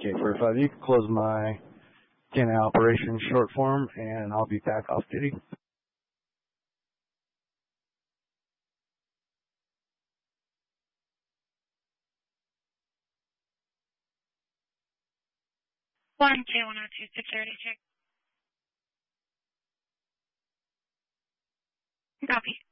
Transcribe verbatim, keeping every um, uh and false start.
K forty-five, you can close my K nine operation short form, and I'll be back off duty. one K one oh two, security check. Copy.